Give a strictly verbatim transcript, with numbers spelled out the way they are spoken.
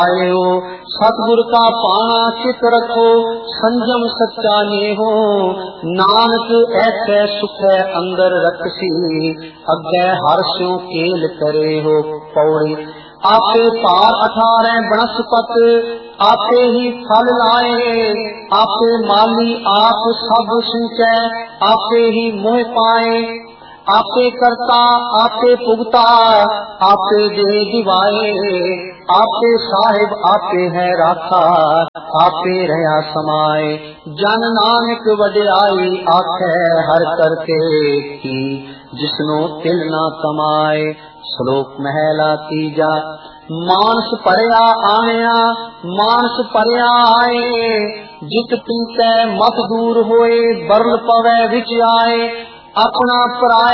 आयो सतगुर का पाना चित रखो, संजम सच्चा नेहो, नानक ऐसे सुख अंदर रखसी, अग्गै हर्षों केल करे हो। पौड़ी आपे पार अठारह बनस्पत, आपे ही फल लाए, आपे माली आप सब सिंचै, आपे ही मोह पाए, आपे करता आपे पुगता, आपे दे दिवाए, आपे साहिब आपे है राखा, आपे रहा समाए। जन नानक वडियाई आखे हर करके की, जिसनो तिल ना कमाए। श्लोक महला तीजा। मानस परया आया मानस परया आए, जित पीते मत दूर होए, बरल पवै विच आए। अपना पराया